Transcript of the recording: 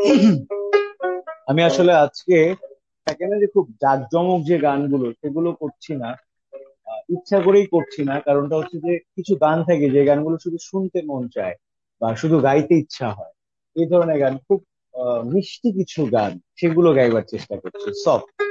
আমি আসলে আজকে থাকে না যে খুব জাঁকজমক যে গানগুলো সেগুলো করছি না। ইচ্ছা করেই করছি না, কারণটা হচ্ছে যে কিছু গান থাকে যে গানগুলো শুধু শুনতে মন চায় বা শুধু গাইতে ইচ্ছা হয়। এই ধরনের গান খুব মিষ্টি কিছু গান, সেগুলো গাইবার চেষ্টা করছি, সফট।